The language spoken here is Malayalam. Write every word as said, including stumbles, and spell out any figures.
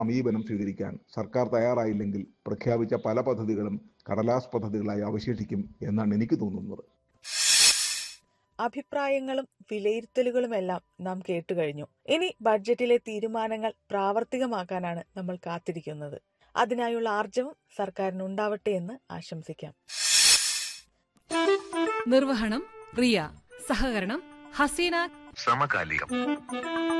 സമീപനം സ്വീകരിക്കാൻ സർക്കാർ തയ്യാറായില്ലെങ്കിൽ പ്രഖ്യാപിച്ച പല പദ്ധതികളും കടലാസ് പദ്ധതികളായി അവശേഷിക്കും എന്നാണ് എനിക്ക് തോന്നുന്നത്. അഭിപ്രായങ്ങളും വിലയിരുത്തലുകളുമെല്ലാം നാം കേട്ടുകഴിഞ്ഞു. ഇനി ബഡ്ജറ്റിലെ തീരുമാനങ്ങൾ പ്രാവർത്തികമാക്കാനാണ് നമ്മൾ കാത്തിരിക്കുന്നത്. അതിനായുള്ള ആർജവം സർക്കാരിനുണ്ടാവട്ടെ എന്ന് ആശംസിക്കാം. നിർവഹണം റിയ, സഹകരണം ഹസീന. സമകാലികം.